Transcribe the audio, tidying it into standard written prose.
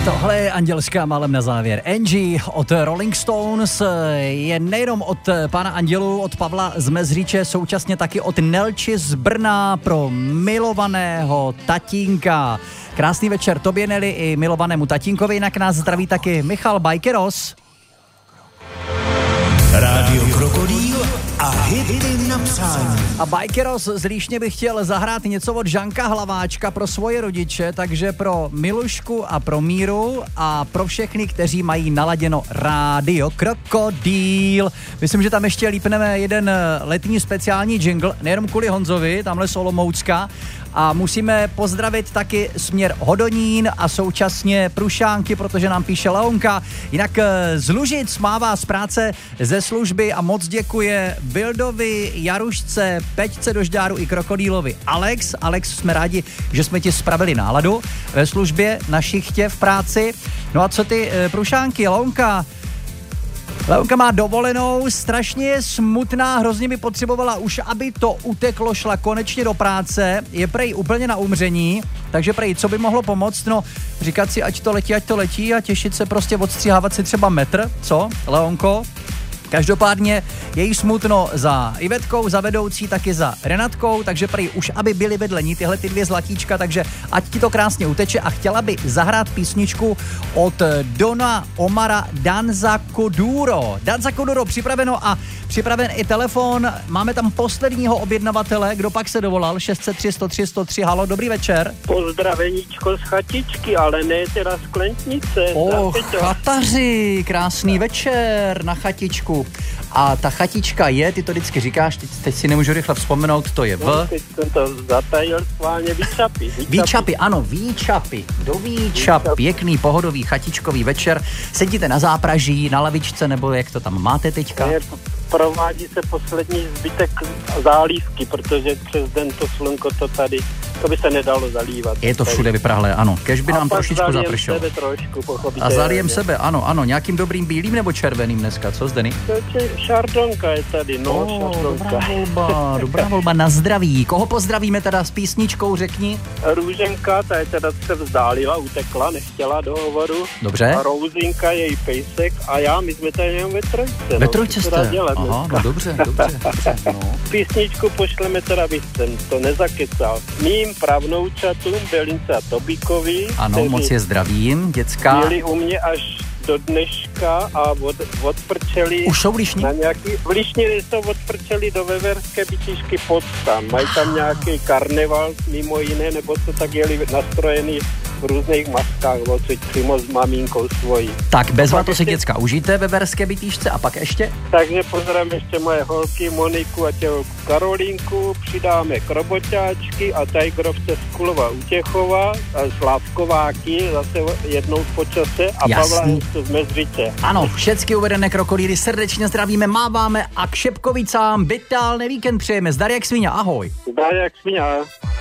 Tohle je Andělská málem na závěr. Angie od Rolling Stones je nejenom od pana Andělu, od Pavla z Mezříče, současně taky od Nelči z Brna pro milovaného tatínka. Krásný večer tobě, Neli, i milovanému tatínkovi, jinak nás zdraví taky Michal Bajkeros. Rádio Krokodýl a hity na přání. A Bajkeros z Líšně by chtěl zahrát něco od Žanka Hlaváčka pro svoje rodiče, takže pro Milušku a pro Míru a pro všechny, kteří mají naladěno Rádio Krokodýl. Myslím, že tam ještě lípneme jeden letní speciální jingle, nejenom kvůli Honzovi, tamhle z Olomoucka. A musíme pozdravit taky směr Hodonín a současně Prušánky, protože nám píše Leonka. Jinak z Lužic má vás práce ze služby a moc děkuje Vildovi, Jarušce, Peťce Dožďáru i Krokodýlovi Alex, jsme rádi, že jsme ti spravili náladu ve službě na šichtě v práci. No a co ty Prušánky, Leonka má dovolenou, strašně je smutná, hrozně by potřebovala už, aby to uteklo, šla konečně do práce, je prej úplně na umření, takže prej, co by mohlo pomoct, no říkat si, ať to letí a těšit se prostě, odstříhávat si třeba metr, co, Leonko? Každopádně je jí smutno za Ivetkou, za vedoucí, taky za Renatkou, takže prej už, aby byly vedle ní tyhle ty dvě zlatíčka, takže ať ti to krásně uteče a chtěla by zahrát písničku od Dona Omara Danza Kuduro. Danza Kuduro připraveno a připraven i telefon, máme tam posledního objednavatele, kdo pak se dovolal, 603 103 103, halo, dobrý večer. Pozdraveníčko z chatičky, ale ne teda z Klentnice. Chataři, krásný večer na chatičku. A ta chatička je, ty to vždycky říkáš, teď si nemůžu rychle vzpomenout, to je Teď jsem to zatajil schválně, Výčapy. Výčapy, ano, Výčapy, do Výčap, pěkný, pohodový, chatičkový večer, sedíte na zápraží, na lavičce, nebo jak to tam máte teďka? Provádí se poslední zbytek zálívky, protože přes den to slunko to tady, to by se nedalo zalívat. Je to všude vyprahlé, ano, kež by nám trošičku zapršelo. A zalijem sebe, ano, nějakým dobrým bílým nebo červeným dneska, co Zdeny? Šardonka je tady, šardonka. Dobrá volba, na zdraví. Koho pozdravíme teda s písničkou, řekni? Růženka, ta je teda se vzdálila, utekla, nechtěla do hovoru. Dobře. A Rouzinka, její pejsek a my jsme tady jenom ve trojce. Ve trojce jste? Aha, no dobře, no. Písničku pošleme teda, abych jsem to nezakecal. Mým pravnoučatům Belince a Tobíkovi. Ano, moc je zdravím, děcka. Byli u mě až do dneška a odprčeli. Už jsou v Líšni? V Líšni jsou odprčeli do Veverské Bytišky Podstan. Mají tam nějaký karneval mimo jiné, nebo co tak jeli nastrojený v různých maskách, odsud přímo s maminkou svojí. Tak bezvato si děcka užijte ve Verské Bytíšce a pak ještě? Takže pozdravím ještě moje holky Moniku a tělku Karolínku, přidáme Kroboťáčky a Tajgrovce z Kulova Utěchova a Slávkováky zase jednou po čase a Pavla z Mezřiče. Ano, všechny uvedené krokodýly srdečně zdravíme, máváme a k Šepkovicám bytálný víkend přejeme. Zdar jak svíňa, ahoj. Zdar jak svíňa.